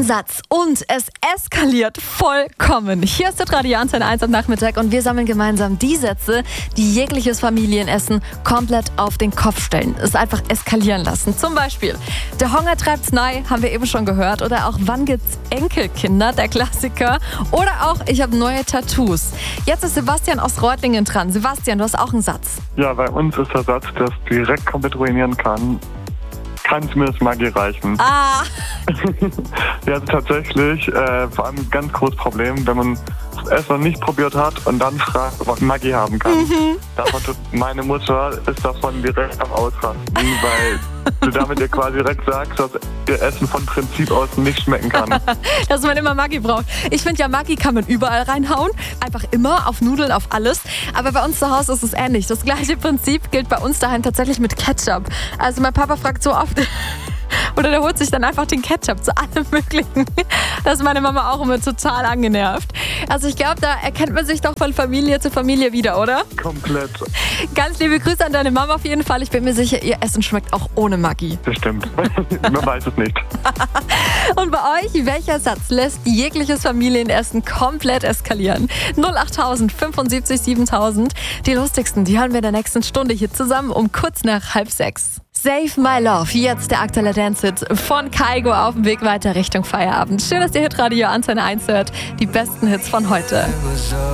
Satz und es eskaliert vollkommen. Hier ist der Radio Antenne 1 am Nachmittag und wir sammeln gemeinsam die Sätze, die jegliches Familienessen komplett auf den Kopf stellen. Es einfach eskalieren lassen. Zum Beispiel, der Hunger treibt's nei, haben wir eben schon gehört. Oder auch, wann gibt's Enkelkinder, der Klassiker. Oder auch, ich habe neue Tattoos. Jetzt ist Sebastian aus Reutlingen dran. Sebastian, du hast auch einen Satz. Ja, bei uns ist der Satz, der es direkt komplett ruinieren kann. Kann zumindest Maggi reichen. Ah! Ja, tatsächlich, vor allem ein ganz großes Problem, wenn man das Essen noch nicht probiert hat und dann fragt, ob man Maggi haben kann. Meine Mutter ist davon direkt am Ausrasten, weil du damit ihr quasi direkt sagst, dass ihr Essen von Prinzip aus nicht schmecken kann. Dass man immer Maggi braucht. Ich finde ja, Maggi kann man überall reinhauen. Einfach immer, auf Nudeln, auf alles. Aber bei uns zu Hause ist es ähnlich. Das gleiche Prinzip gilt bei uns daheim tatsächlich mit Ketchup. Also mein Papa fragt so oft, oder der holt sich dann einfach den Ketchup zu allem Möglichen. Das ist meine Mama auch immer total angenervt. Also ich glaube, da erkennt man sich doch von Familie zu Familie wieder, oder? Komplett. Ganz liebe Grüße an deine Mama auf jeden Fall. Ich bin mir sicher, ihr Essen schmeckt auch ohne Maggi. Bestimmt. Man weiß es nicht. Und bei euch, welcher Satz lässt jegliches Familienessen komplett eskalieren? 08000 75 7000. Die lustigsten, die hören wir in der nächsten Stunde hier zusammen um kurz nach 5:30. Save My Love, jetzt der aktuelle Dance-Hit von Kygo auf dem Weg weiter Richtung Feierabend. Schön, dass ihr Hitradio Antenne 1 hört. Die besten Hits von heute.